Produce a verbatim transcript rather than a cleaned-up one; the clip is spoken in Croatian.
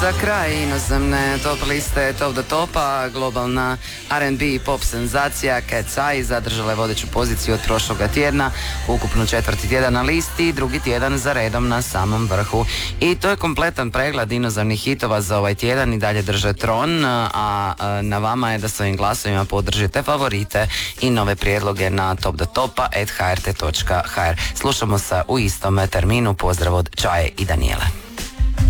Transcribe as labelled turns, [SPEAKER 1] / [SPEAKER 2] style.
[SPEAKER 1] Za kraj inozemne top liste Top do Topa, globalna R and B i pop senzacija Cat's Eye zadržala je vodeću poziciju od prošloga tjedna, ukupno četvrti tjedan na listi, drugi tjedan za redom na samom vrhu. I to je kompletan pregled inozemnih hitova za ovaj tjedan, i dalje drže tron, a na vama je da svojim glasovima podržite favorite i nove prijedloge na top do topa at h r t dot h r. Slušamo se u istom terminu. Pozdrav od Čaje i Danijele.